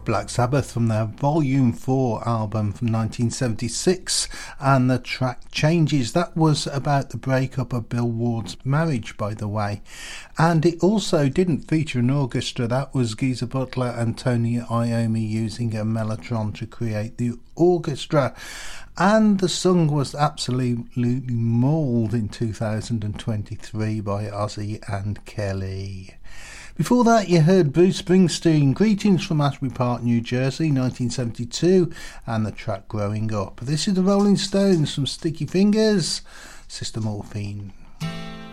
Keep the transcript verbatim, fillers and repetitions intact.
Black Sabbath from their Volume four album from nineteen seventy-six, and the track Changes. That was about the breakup of Bill Ward's marriage, by the way, and it also didn't feature an orchestra. That was Geezer Butler and Tony Iommi using a mellotron to create the orchestra, and the song was absolutely mauled in two thousand twenty-three by Ozzy and Kelly. Before that, you heard Bruce Springsteen, Greetings from Asbury Park, New Jersey, nineteen seventy-two, and the track Growing Up. This is the Rolling Stones from Sticky Fingers, Sister Morphine.